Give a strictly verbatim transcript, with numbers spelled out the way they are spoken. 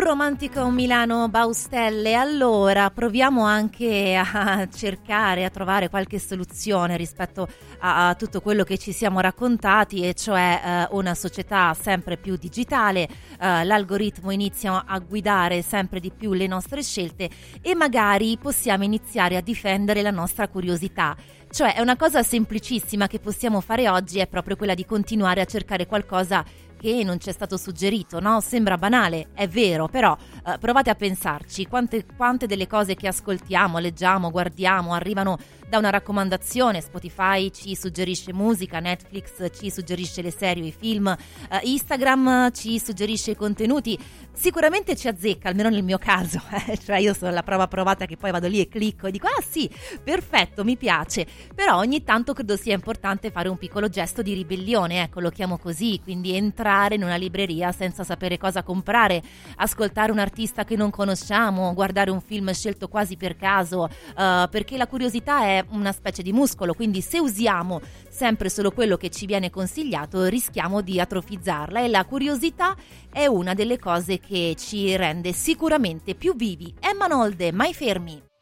romantico Milano Baustelle. Allora proviamo anche a cercare, a trovare qualche soluzione rispetto a, a tutto quello che ci siamo raccontati, e cioè eh, una società sempre più digitale, eh, l'algoritmo inizia a guidare sempre di più le nostre scelte e magari possiamo iniziare a difendere la nostra curiosità. Cioè è una cosa semplicissima che possiamo fare oggi, è proprio quella di continuare a cercare qualcosa che non ci è stato suggerito, no? Sembra banale, è vero, però eh, provate a pensarci, quante, quante delle cose che ascoltiamo, leggiamo, guardiamo arrivano da una raccomandazione. Spotify ci suggerisce musica, Netflix ci suggerisce le serie, i film, eh, Instagram ci suggerisce i contenuti. Sicuramente ci azzecca, almeno nel mio caso, eh? Cioè io sono la prova provata che poi vado lì e clicco e dico ah sì, perfetto, mi piace, però ogni tanto credo sia importante fare un piccolo gesto di ribellione, ecco, lo chiamo così, quindi entrare in una libreria senza sapere cosa comprare, ascoltare un artista che non conosciamo, guardare un film scelto quasi per caso, uh, perché la curiosità è una specie di muscolo, quindi se usiamo sempre solo quello che ci viene consigliato rischiamo di atrofizzarla, e la curiosità è una delle cose che ci rende sicuramente più vivi. Emma Nolde, Mai fermi.